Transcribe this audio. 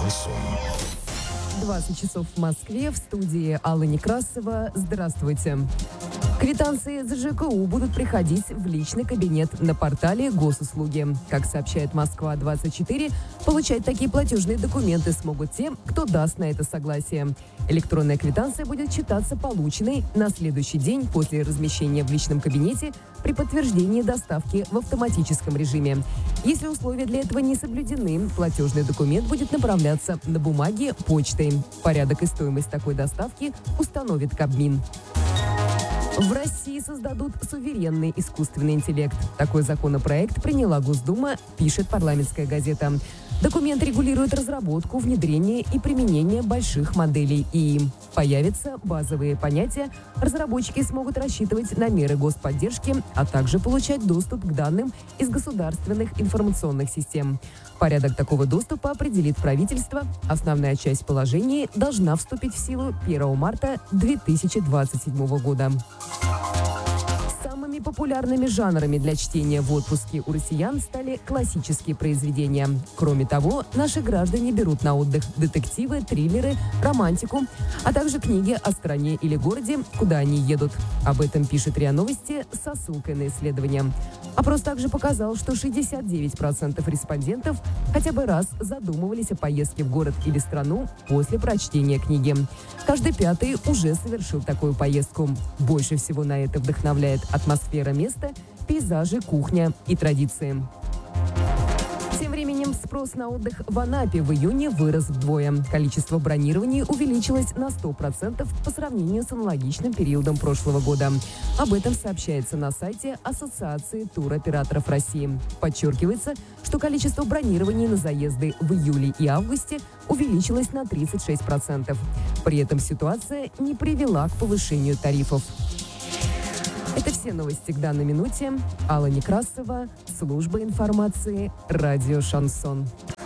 Шансон. 20 часов в Москве, в студии Алла Некрасова. Здравствуйте. Квитанции за ЖКУ будут приходить в личный кабинет на портале Госуслуги. Как сообщает Москва-24, получать такие платежные документы смогут те, кто даст на это согласие. Электронная квитанция будет считаться полученной на следующий день после размещения в личном кабинете при подтверждении доставки в автоматическом режиме. Если условия для этого не соблюдены, платежный документ будет направляться на бумаге почтой. Порядок и стоимость такой доставки установит Кабмин. В России создадут суверенный искусственный интеллект. Такой законопроект приняла Госдума, пишет парламентская газета. Документ регулирует разработку, внедрение и применение больших моделей ИИ. Появятся базовые понятия, разработчики смогут рассчитывать на меры господдержки, а также получать доступ к данным из государственных информационных систем. Порядок такого доступа определит правительство. Основная часть положений должна вступить в силу 1 марта 2027 года. Самыми популярными жанрами для чтения в отпуске у россиян стали классические произведения. Кроме того, наши граждане берут на отдых детективы, триллеры, романтику, а также книги о стране или городе, куда они едут. Об этом пишет РИА Новости со ссылкой на исследование. Опрос также показал, что 69% респондентов хотя бы раз задумывались о поездке в город или страну после прочтения книги. Каждый пятый уже совершил такую поездку. Больше всего на это вдохновляет атмосфера места, пейзажи, кухня и традиции. Тем временем спрос на отдых в Анапе в июне вырос вдвое. Количество бронирований увеличилось на 100% по сравнению с аналогичным периодом прошлого года. Об этом сообщается на сайте Ассоциации туроператоров России. Подчеркивается, что количество бронирований на заезды в июле и августе увеличилось на 36%. При этом ситуация не привела к повышению тарифов. Это все новости к данной минуте. Алла Некрасова, служба информации, радио «Шансон».